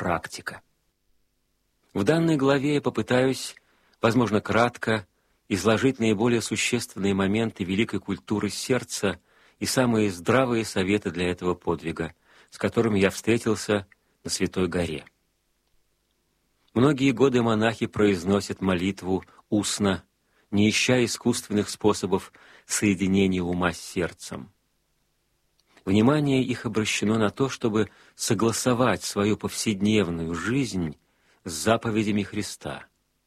практика. В данной главе я попытаюсь, возможно, кратко изложить наиболее существенные моменты великой культуры сердца и самые здравые советы для этого подвига, с которыми я встретился на Святой горе. Многие годы монахи произносят молитву устно, не ища искусственных способов соединения ума с сердцем. Внимание их обращено на то, чтобы согласовать свою повседневную жизнь с заповедями Христа.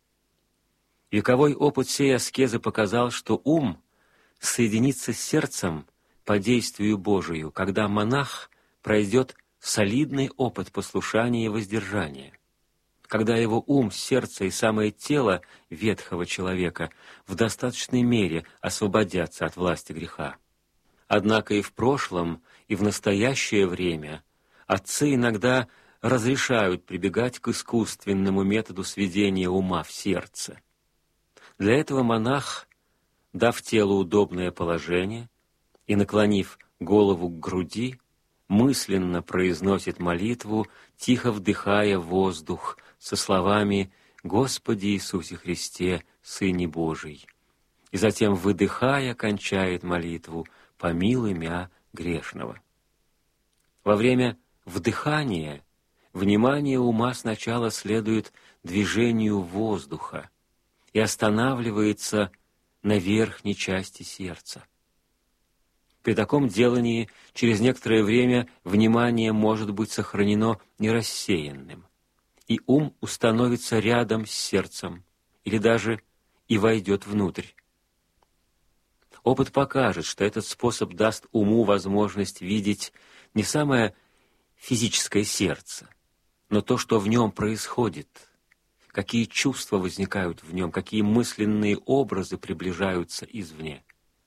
Вековой опыт сей аскезы показал, что ум соединится с сердцем по действию Божию, когда монах пройдет солидный опыт послушания и воздержания, когда его ум, сердце и самое тело ветхого человека в достаточной мере освободятся от власти греха. Однако и в прошлом, и в настоящее время отцы иногда разрешают прибегать к искусственному методу сведения ума в сердце. Для этого монах, дав телу удобное положение и наклонив голову к груди, мысленно произносит молитву, тихо вдыхая воздух со словами «Господи Иисусе Христе, Сыне Божий», и затем, выдыхая, кончает молитву «Помилуй мя грешного». Во время вдыхания внимание ума сначала следует движению воздуха и останавливается на верхней части сердца. При таком делании через некоторое время внимание может быть сохранено нерассеянным, и ум установится рядом с сердцем или даже и войдет внутрь. Опыт покажет, что этот способ даст уму возможность видеть не самое физическое сердце, но то, что в нем происходит, какие чувства возникают в нем, какие мысленные образы приближаются извне.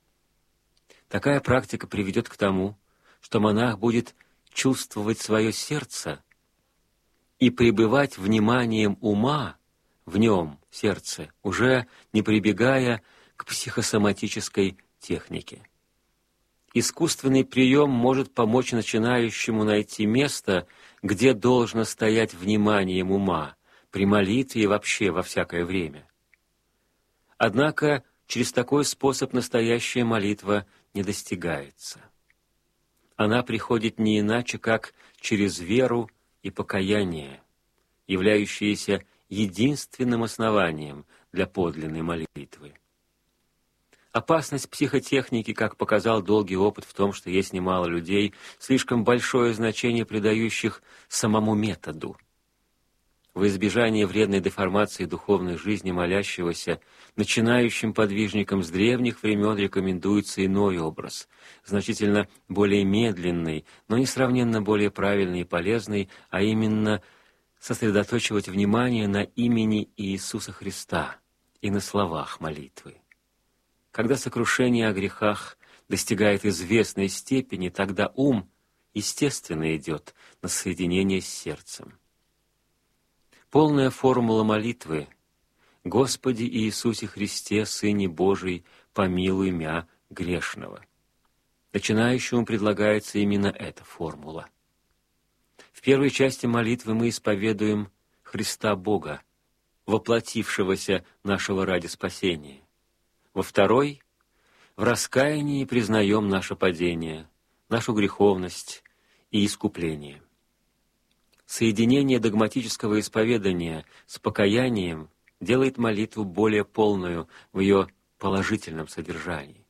Такая практика приведет к тому, что монах будет чувствовать свое сердце и пребывать вниманием ума в нем, в сердце, уже не прибегая к психосоматической технике. Искусственный прием может помочь начинающему найти место, где должно стоять вниманием ума, при молитве и вообще во всякое время. Однако через такой способ настоящая молитва не достигается. Она приходит не иначе, как через веру и покаяние, являющиеся единственным основанием для подлинной молитвы. Опасность психотехники, как показал долгий опыт, в том, что есть немало людей, слишком большое значение придающих самому методу. В избежание вредной деформации духовной жизни молящегося, начинающим подвижникам с древних времен рекомендуется иной образ, значительно более медленный, но несравненно более правильный и полезный, а именно сосредоточивать внимание на имени Иисуса Христа и на словах молитвы. Когда сокрушение о грехах достигает известной степени, тогда ум, естественно, идет на соединение с сердцем. Полная формула молитвы «Господи Иисусе Христе, Сыне Божий, помилуй мя грешного». Начинающему предлагается именно эта формула. В первой части молитвы мы исповедуем Христа Бога, воплотившегося нашего ради спасения. Во второй — в раскаянии признаем наше падение, нашу греховность и искупление. Соединение догматического исповедания с покаянием делает молитву более полную в ее положительном содержании.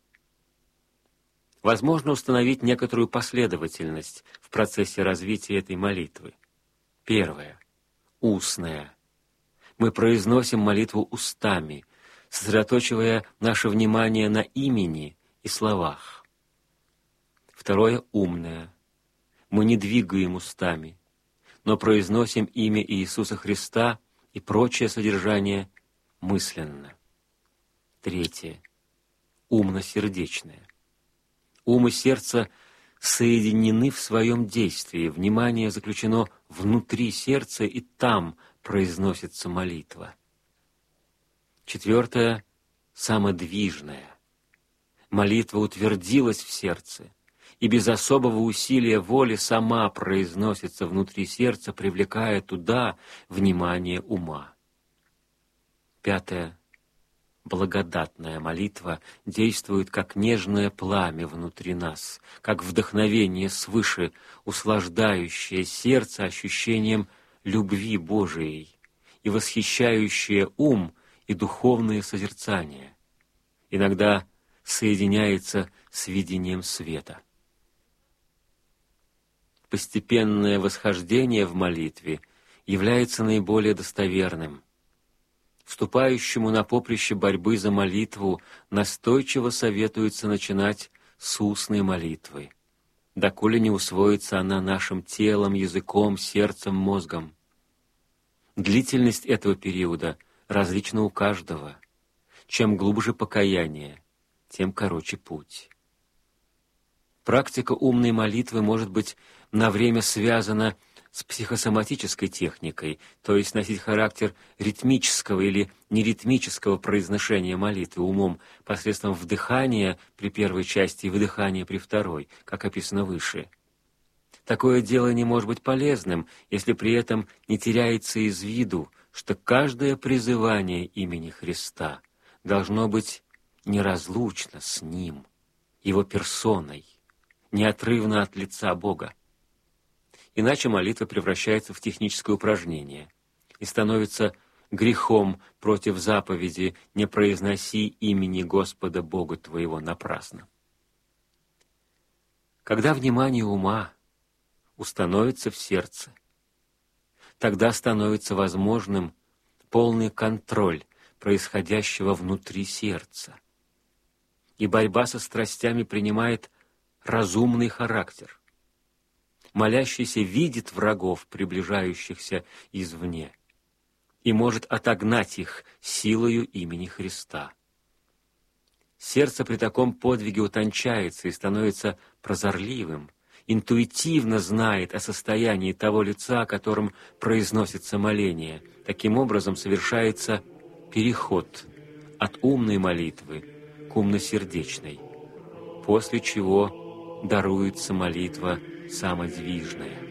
Возможно установить некоторую последовательность в процессе развития этой молитвы. Первое — устная. Мы произносим молитву устами, сосредоточивая наше внимание на имени и словах. Второе — умное. Мы не двигаем устами, но произносим имя Иисуса Христа и прочее содержание мысленно. Третье — умно-сердечное. Ум и сердце соединены в своем действии, внимание заключено внутри сердца, и там произносится молитва. Четвертое — самодвижное. Молитва утвердилась в сердце, и без особого усилия воли сама произносится внутри сердца, привлекая туда внимание ума. 5. Благодатная молитва действует как нежное пламя внутри нас, как вдохновение свыше, услаждающее сердце ощущением любви Божией и восхищающее ум и духовное созерцание. Иногда соединяется с видением света. Постепенное восхождение в молитве является наиболее достоверным. Вступающему на поприще борьбы за молитву настойчиво советуется начинать с устной молитвы, доколе не усвоится она нашим телом, языком, сердцем, мозгом. Длительность этого периода различна у каждого. Чем глубже покаяние, тем короче путь. Практика умной молитвы может быть на время связана с психосоматической техникой, то есть носить характер ритмического или неритмического произношения молитвы умом посредством вдыхания при первой части и выдыхания при второй, как описано выше. Такое дело не может быть полезным, если при этом не теряется из виду, что каждое призывание имени Христа должно быть неразлучно с Ним, Его персоной, неотрывно от лица Бога. Иначе молитва превращается в техническое упражнение и становится грехом против заповеди «Не произноси имени Господа Бога твоего напрасно». Когда внимание ума установится в сердце, тогда становится возможным полный контроль происходящего внутри сердца, и борьба со страстями принимает разумный характер. Молящийся видит врагов, приближающихся извне, и может отогнать их силою имени Христа. Сердце при таком подвиге утончается и становится прозорливым, интуитивно знает о состоянии того лица, о котором произносится моление. Таким образом совершается переход от умной молитвы к умносердечной, после чего даруется молитва самодвижная.